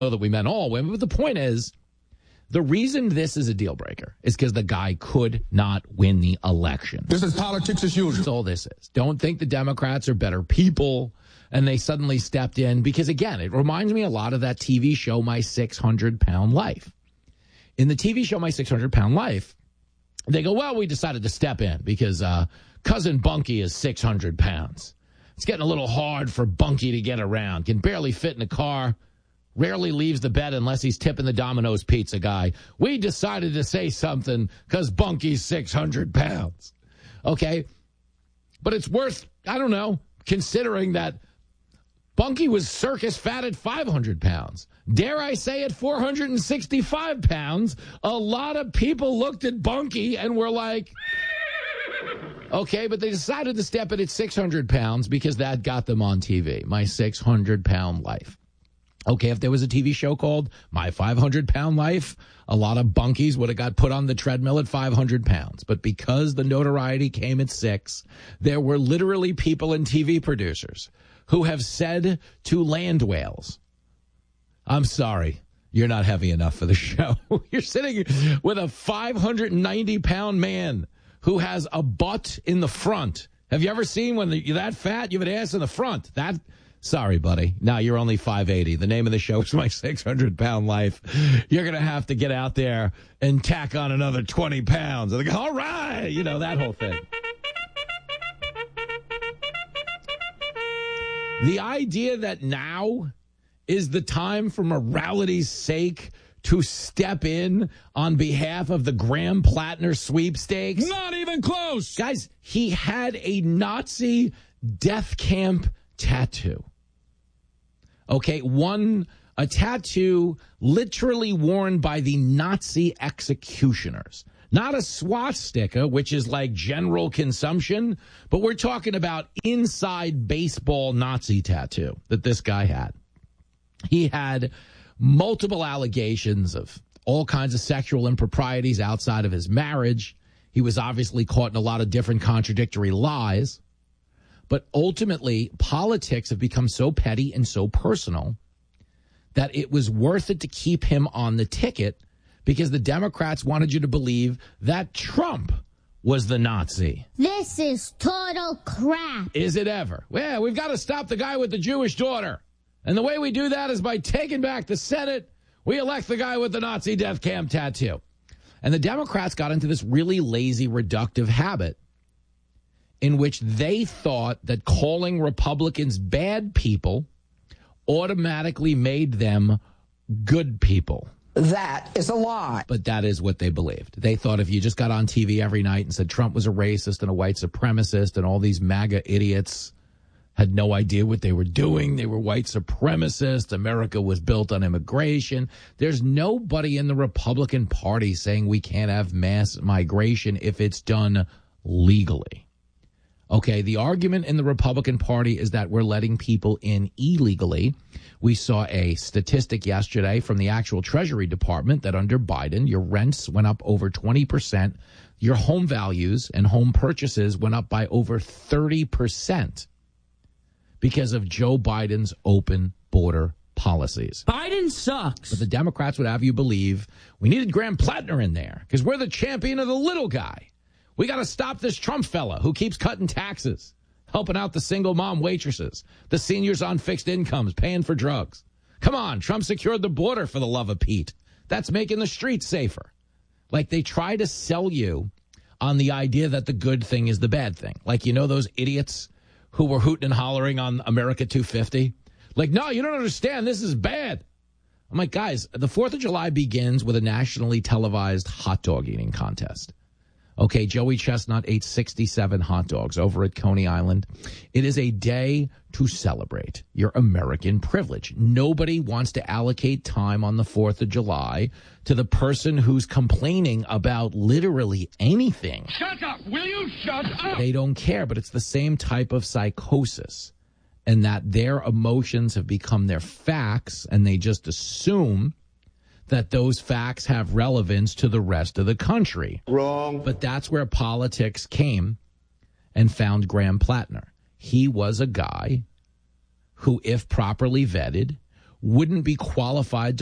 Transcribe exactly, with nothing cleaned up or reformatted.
that we meant all women, but the point is, the reason this is a deal breaker is because the guy could not win the election. This is politics as usual. That's all this is. Don't think the Democrats are better people and they suddenly stepped in because, again, it reminds me a lot of that T V show, My six hundred pound Life. In the T V show, My six hundred pound Life, they go, well, we decided to step in because uh, Cousin Bunky is six hundred pounds. It's getting a little hard for Bunky to get around. Can barely fit in a car. Rarely leaves the bed unless he's tipping the Domino's pizza guy. We decided to say something because Bunky's six hundred pounds. Okay? But it's worth, I don't know, considering that Bunky was circus fat at five hundred pounds. Dare I say at four hundred sixty-five pounds, a lot of people looked at Bunky and were like, okay, but they decided to step in at six hundred pounds because that got them on T V. My six hundred pound Life. Okay, if there was a T V show called My five hundred pound Life, a lot of bunkies would have got put on the treadmill at five hundred pounds. But because the notoriety came at six, there were literally people and T V producers who have said to land whales, I'm sorry, you're not heavy enough for the show. You're sitting with a five hundred ninety pound man who has a butt in the front. Have you ever seen when you're that fat, you have an ass in the front? That... Sorry, buddy. Now you're only five eighty. The name of the show is My six hundred pound Life. You're going to have to get out there and tack on another twenty pounds. And they go, all right, you know, that whole thing. The idea that now is the time for morality's sake to step in on behalf of the Graham Plattner sweepstakes. Not even close. Guys, he had a Nazi death camp tattoo. Okay, one, a tattoo literally worn by the Nazi executioners. Not a swastika, which is like general consumption, but we're talking about inside baseball Nazi tattoo that this guy had. He had multiple allegations of all kinds of sexual improprieties outside of his marriage. He was obviously caught in a lot of different contradictory lies. But ultimately, politics have become so petty and so personal that it was worth it to keep him on the ticket because the Democrats wanted you to believe that Trump was the Nazi. This is total crap. Is it ever? Well, we've got to stop the guy with the Jewish daughter. And the way we do that is by taking back the Senate. We elect the guy with the Nazi death camp tattoo. And the Democrats got into this really lazy, reductive habit in which they thought that calling Republicans bad people automatically made them good people. That is a lie. But that is what they believed. They thought if you just got on T V every night and said Trump was a racist and a white supremacist and all these MAGA idiots had no idea what they were doing, they were white supremacists, America was built on immigration. There's nobody in the Republican Party saying we can't have mass migration if it's done legally. Okay, the argument in the Republican Party is that we're letting people in illegally. We saw a statistic yesterday from the actual Treasury Department that under Biden, your rents went up over twenty percent. Your home values and home purchases went up by over thirty percent because of Joe Biden's open border policies. Biden sucks. But the Democrats would have you believe we needed Graham Plattner in there because we're the champion of the little guy. We got to stop this Trump fella who keeps cutting taxes, helping out the single mom waitresses, the seniors on fixed incomes, paying for drugs. Come on, Trump secured the border for the love of Pete. That's making the streets safer. Like they try to sell you on the idea that the good thing is the bad thing. Like, you know, those idiots who were hooting and hollering on America two fifty? Like, no, you don't understand. This is bad. I'm like, guys, the fourth of July begins with a nationally televised hot dog eating contest. Okay, Joey Chestnut ate sixty-seven hot dogs over at Coney Island. It is a day to celebrate your American privilege. Nobody wants to allocate time on the fourth of July to the person who's complaining about literally anything. Shut up! Will you shut up? They don't care, but it's the same type of psychosis, and that their emotions have become their facts, and they just assume that those facts have relevance to the rest of the country. Wrong. But that's where politics came and found Graham Plattner. He was a guy who, if properly vetted, wouldn't be qualified